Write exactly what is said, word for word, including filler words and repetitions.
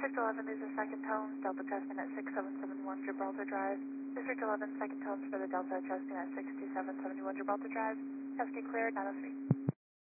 District eleven, these are second tones, Delta testing at six seven seven one Gibraltar Drive. District eleven, second tones for the Delta testing at six two seven seven one Gibraltar Drive. Rescue cleared, nine oh three.